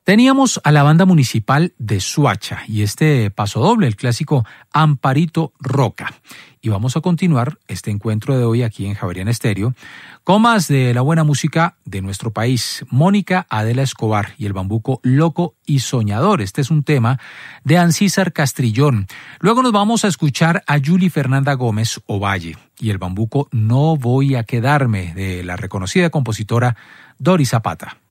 Teníamos a la banda municipal de Suacha y este paso doble, el clásico Amparito Roca. Y vamos a continuar este encuentro de hoy aquí en Javeriana Estéreo con más de la buena música de nuestro país. Mónica Adela Escobar y el bambuco Loco y Soñador. Este es un tema de Ancísar Castrillón. Luego nos vamos a escuchar a Yuli Fernanda Gómez Ovalle y el bambuco No Voy a Quedarme de la reconocida compositora Dori Zapata.